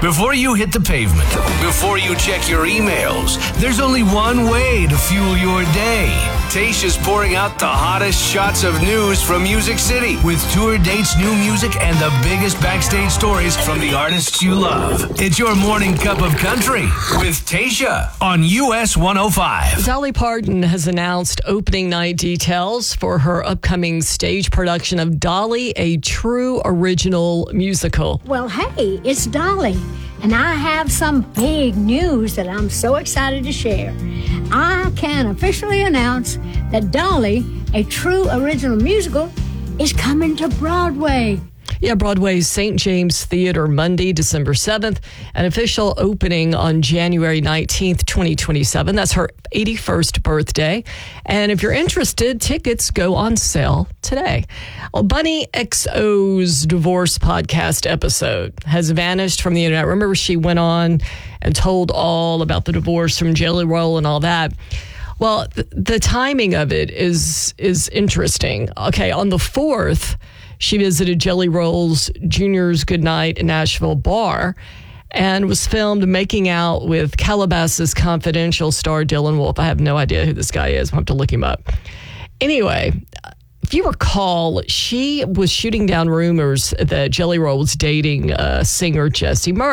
Before you hit the pavement, before you check your emails, there's only one way to fuel your day. Tasha's pouring out the hottest shots of news from Music City with tour dates, new music, and the biggest backstage stories from the artists you love. It's your morning cup of country with Tasha on US 105. Dolly Parton has announced opening night details for her upcoming stage production of Dolly, a true original musical. Well, hey, it's Dolly, and I have some big news that I'm so excited to share. I can officially announce that Dolly, a true original musical, is coming to Broadway. Yeah, Broadway's St. James Theater, Monday, December 7th. An official opening on January 19th, 2027. That's her 81st birthday. And if you're interested, tickets go on sale today. Well, Bunny XO's divorce podcast episode has vanished from the internet. Remember, she went on and told all about the divorce from Jelly Roll and all that. Well, the timing of it is interesting. Okay, on the 4th, she visited Jelly Roll's Junior's Goodnight in Nashville bar and was filmed making out with Calabasas Confidential star Dylan Wolf. I have no idea who this guy is. I'll have to look him up. Anyway, if you recall, she was shooting down rumors that Jelly Roll was dating singer Jesse Murray.